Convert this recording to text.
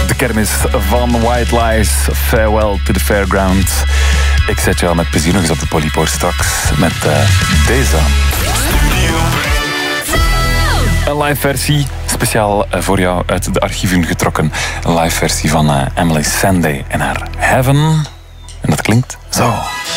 De kermis van White Lies, Farewell to the Fairground. Ik zet jou met plezier nog eens op de Polypoor straks met deze. Een live versie, speciaal voor jou uit de archieven getrokken. Een live versie van Emily Sandé en haar Heaven. En dat klinkt zo.